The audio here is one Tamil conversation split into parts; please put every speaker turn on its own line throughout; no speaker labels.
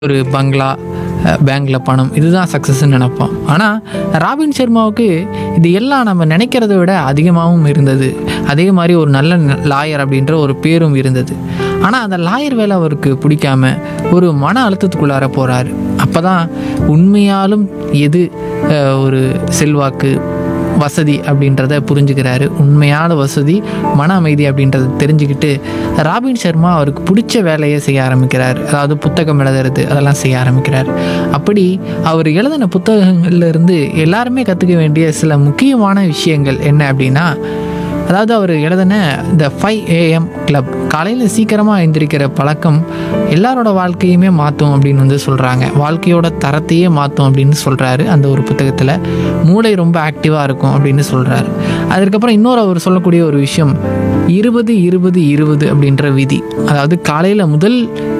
ஒரு பங்களா, பேங்க்ல பணம் இதுதான் சக்ஸஸ்ன்னு நினைப்போம். ஆனால் ராபின் சர்மாவுக்கு இது எல்லாம் நம்ம நினைக்கிறத விட அதிகமாகவும் இருந்தது. அதே மாதிரி ஒரு நல்ல லாயர் அப்படின்ற ஒரு பேரும் இருந்தது. ஆனால் அந்த லாயர் வேலை அவருக்கு பிடிக்காம ஒரு மன அழுத்தத்துக்குள்ளார போகிறாரு. அப்போ தான் உண்மையாலும் எது ஒரு செல்வாக்கு வசதி அப்படின்றத புரிஞ்சுக்கிறாரு. உண்மையான வசதி மன அமைதி அப்படின்றத தெரிஞ்சுக்கிட்டு ராபின் சர்மா அவருக்கு பிடிச்ச வேலையை செய்ய ஆரம்பிக்கிறார். அதாவது புத்தகம் எழுதுறது அதெல்லாம் செய்ய ஆரம்பிக்கிறார். அப்படி அவர் எழுதின புத்தகங்கள்லேருந்து எல்லாருமே கற்றுக்க வேண்டிய சில முக்கியமான விஷயங்கள் என்ன அப்படின்னா, அதாவது அவர் எழுதின இந்த 5 AM கிளப், காலையில் சீக்கிரமாக எழுந்திரிக்கிற பழக்கம் எல்லாரோட வாழ்க்கையுமே மாற்றும் அப்படின்னு சொல்கிறாங்க. வாழ்க்கையோட தரத்தையே மாற்றும் அப்படின்னு சொல்கிறாரு அந்த ஒரு புத்தகத்தில். மூளை ரொம்ப ஆக்டிவாக இருக்கும் அப்படின்னு சொல்கிறாரு. அதுக்கப்புறம் இன்னொரு அவர் சொல்லக்கூடிய ஒரு விஷயம் 20-20-20 அப்படின்ற விதி. அதாவது காலையில் முதல்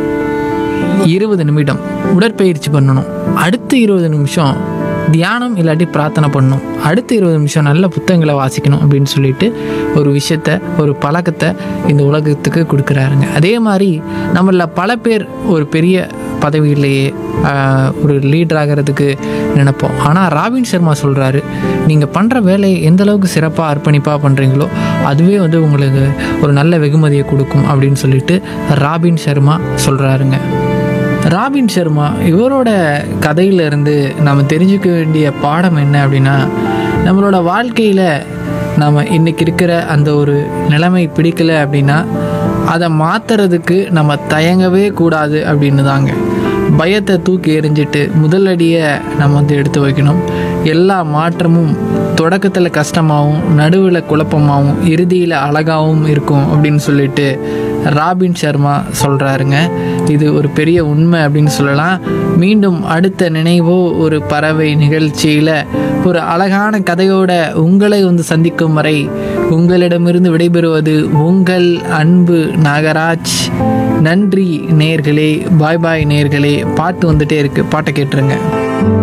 20 நிமிடம் உடற்பயிற்சி பண்ணணும், அடுத்த 20 நிமிஷம் தியானம் இல்லாட்டி பிரார்த்தனை பண்ணணும், அடுத்த 20 நிமிஷம் நல்ல புத்தகங்களை வாசிக்கணும் அப்படின்னு சொல்லிட்டு ஒரு விஷயத்த, ஒரு பழக்கத்தை இந்த உலகத்துக்கு கொடுக்குறாருங்க. அதே மாதிரி நம்மள பல பேர் ஒரு பெரிய பதவியிலேயே ஒரு லீடர் ஆகிறதுக்கு நினைப்போம். ஆனால் ராபின் சர்மா சொல்கிறாரு, நீங்கள் பண்ணுற வேலையை எந்த அளவுக்கு சிறப்பாக அர்ப்பணிப்பாக பண்ணுறீங்களோ அதுவே உங்களுக்கு ஒரு நல்ல வெகுமதியை கொடுக்கும் அப்படின்னு சொல்லிட்டு ராபின் சர்மா சொல்கிறாருங்க. ராபின் சர்மா இவரோட கதையிலேருந்து நம்ம தெரிஞ்சுக்க வேண்டிய பாடம் என்ன அப்படின்னா, நம்மளோட வாழ்க்கையில் நம்ம இன்றைக்கி இருக்கிற அந்த ஒரு நிலைமை பிடிக்கலை அப்படின்னா அதை மாற்றுறதுக்கு நம்ம தயங்கவே கூடாது அப்படின்னு தாங்க. பயத்தை தூக்கி எறிஞ்சிட்டு முதலடியை நம்ம எடுத்து வைக்கணும். எல்லா மாற்றமும் தொடக்கத்தில் கஷ்டமாகவும், நடுவில் குழப்பமாகவும், இறுதியில் அழகாகவும் இருக்கும் அப்படின்னு சொல்லிட்டு ராபின் சர்மா சொல்கிறாருங்க. இது ஒரு பெரிய உண்மை அப்படின்னு சொல்லலாம். மீண்டும் அடுத்த நினைவோ ஒரு பறவை நிகழ்ச்சியில் ஒரு அழகான கதையோட உங்களை சந்திக்கும் வரை உங்களிடமிருந்து விடைபெறுவது உங்கள் அன்பு நாகராஜ். நன்றி நேயர்களே, பாய் பாய் நேயர்களே. பாட்டு வந்துட்டே இருக்குது, பாட்டை கேட்டுருங்க.